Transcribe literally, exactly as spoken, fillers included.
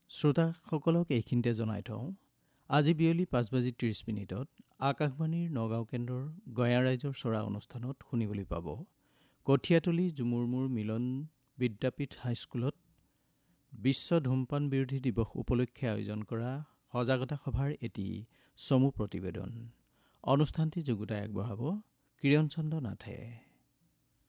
শ্ৰোতাসকলক এইখিনিতে জনাই থওঁ, আজি বিয়লি পাঁচ বাজি ত্ৰিছ মিনিটত আকাশবাণীৰ নগাঁও কেন্দ্ৰৰ গঞা ৰাইজৰ চৰা অনুষ্ঠানত শুনিবলৈ পাব কঠীয়াতলী জুমুৰমুৰ মিলন বিদ্যাপীঠ হাইস্কুলত বিশ্ব ধূমপান বিৰোধী দিৱস উপলক্ষে আয়োজন কৰা সজাগতা সভাৰ এটি চমু প্ৰতিবেদন। অনুষ্ঠানটি যুগুতাই আগবঢ়াব কিৰণ চন্দ্ৰ নাথে।